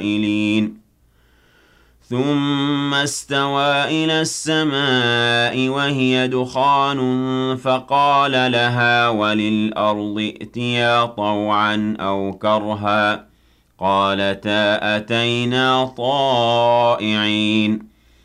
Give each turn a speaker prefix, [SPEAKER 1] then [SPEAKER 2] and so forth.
[SPEAKER 1] الْقَائِلِينَ ثُمَّ اسْتَوَىٰ إِلَى السَّمَاءِ وَهِيَ دُخَانٌ فَقَالَ لَهَا وَلِلْأَرْضِ ائْتِيَا طَوْعًا أَوْ كَرْهًا قَالَتَا أَتَيْنَا طَائِعِينَ